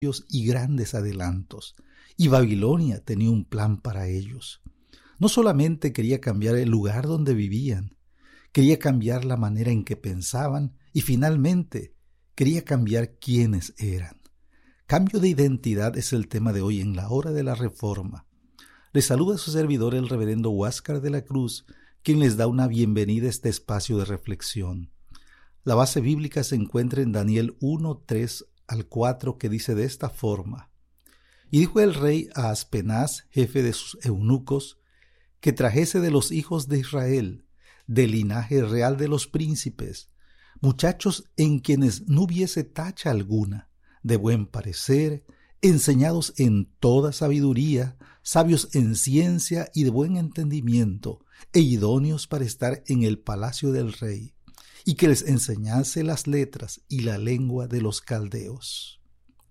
y grandes adelantos, y Babilonia tenía un plan para ellos. No solamente quería cambiar el lugar donde vivían, quería cambiar la manera en que pensaban y finalmente quería cambiar quiénes eran. Cambio de identidad es el tema de hoy en la hora de la Reforma. Les saluda su servidor el reverendo Huáscar de la Cruz, quien les da una bienvenida a este espacio de reflexión. La base bíblica se encuentra en Daniel 1, 3 al 4, que dice de esta forma: Y dijo el rey a Aspenaz, jefe de sus eunucos, que trajese de los hijos de Israel, del linaje real de los príncipes, muchachos en quienes no hubiese tacha alguna, de buen parecer, enseñados en toda sabiduría, sabios en ciencia y de buen entendimiento, e idóneos para estar en el palacio del rey, y que les enseñase las letras y la lengua de los caldeos.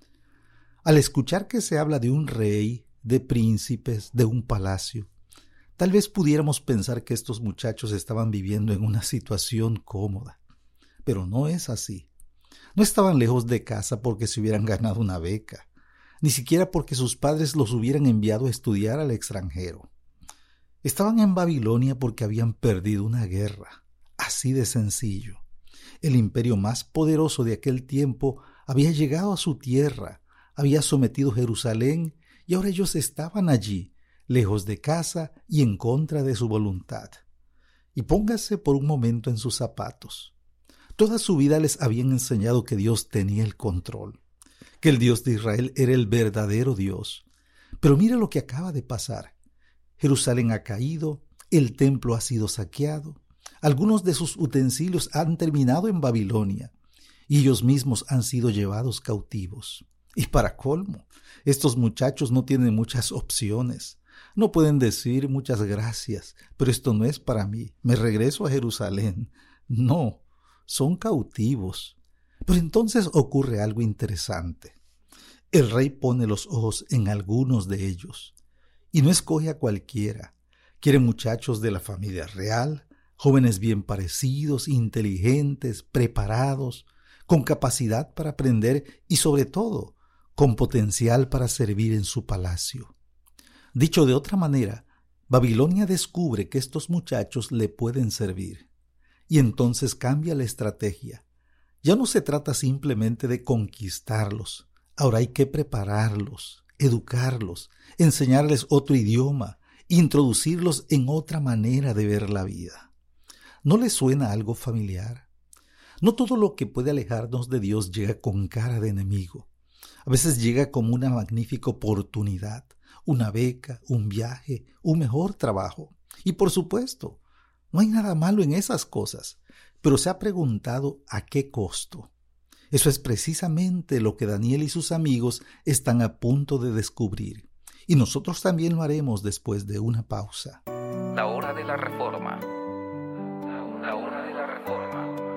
Al escuchar que se habla de un rey, de príncipes, de un palacio, tal vez pudiéramos pensar que estos muchachos estaban viviendo en una situación cómoda, pero no es así. No estaban lejos de casa porque se hubieran ganado una beca, ni siquiera porque sus padres los hubieran enviado a estudiar al extranjero. Estaban en Babilonia porque habían perdido una guerra, así de sencillo. El imperio más poderoso de aquel tiempo había llegado a su tierra, había sometido Jerusalén y ahora ellos estaban allí, lejos de casa y en contra de su voluntad. Y póngase por un momento en sus zapatos. Toda su vida les habían enseñado que Dios tenía el control, que el Dios de Israel era el verdadero Dios. Pero mira lo que acaba de pasar. Jerusalén ha caído, el templo ha sido saqueado, algunos de sus utensilios han terminado en Babilonia y ellos mismos han sido llevados cautivos. Y para colmo, estos muchachos no tienen muchas opciones. No pueden decir muchas gracias, pero esto no es para mí, me regreso a Jerusalén. No, son cautivos. Pero entonces ocurre algo interesante. El rey pone los ojos en algunos de ellos y no escoge a cualquiera. Quiere muchachos de la familia real, jóvenes bien parecidos, inteligentes, preparados, con capacidad para aprender y sobre todo, con potencial para servir en su palacio. Dicho de otra manera, Babilonia descubre que estos muchachos le pueden servir. Y entonces cambia la estrategia. Ya no se trata simplemente de conquistarlos. Ahora hay que prepararlos, educarlos, enseñarles otro idioma, introducirlos en otra manera de ver la vida. ¿No les suena algo familiar? No todo lo que puede alejarnos de Dios llega con cara de enemigo. A veces llega como una magnífica oportunidad, una beca, un viaje, un mejor trabajo. Y por supuesto, no hay nada malo en esas cosas, pero se ha preguntado ¿a qué costo? Eso es precisamente lo que Daniel y sus amigos están a punto de descubrir. Y nosotros también lo haremos después de una pausa. La hora de la Reforma. La hora de la Reforma.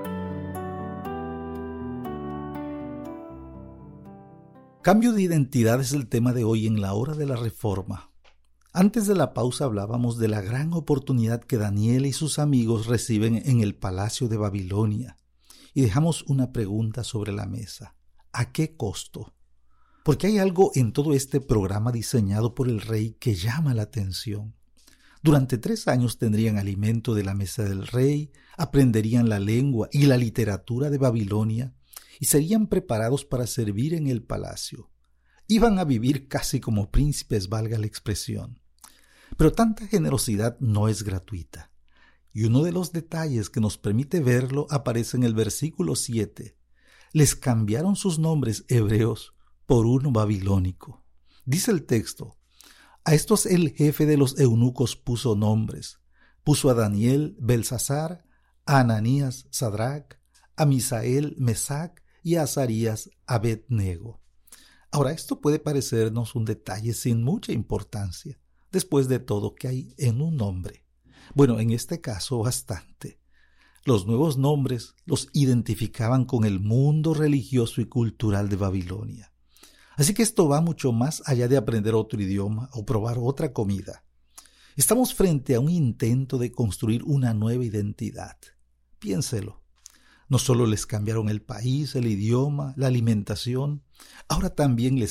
Cambio de identidad es el tema de hoy en la hora de la Reforma. Antes de la pausa hablábamos de la gran oportunidad que Daniel y sus amigos reciben en el palacio de Babilonia y dejamos una pregunta sobre la mesa. ¿A qué costo? Porque hay algo en todo este programa diseñado por el rey que llama la atención. Durante 3 años tendrían alimento de la mesa del rey, aprenderían la lengua y la literatura de Babilonia y serían preparados para servir en el palacio. Iban a vivir casi como príncipes, valga la expresión. Pero tanta generosidad no es gratuita. Y uno de los detalles que nos permite verlo aparece en el versículo 7. Les cambiaron sus nombres hebreos por uno babilónico. Dice el texto: a estos el jefe de los eunucos puso nombres. Puso a Daniel, Belsasar, a Ananías, Sadrac, a Misael, Mesac y a Azarías, Abed-nego. Ahora, esto puede parecernos un detalle sin mucha importancia. Después de todo, ¿qué hay en un nombre? Bueno, en este caso, bastante. Los nuevos nombres los identificaban con el mundo religioso y cultural de Babilonia. Así que esto va mucho más allá de aprender otro idioma o probar otra comida. Estamos frente a un intento de construir una nueva identidad. Piénselo. No solo les cambiaron el país, el idioma, la alimentación, ahora también les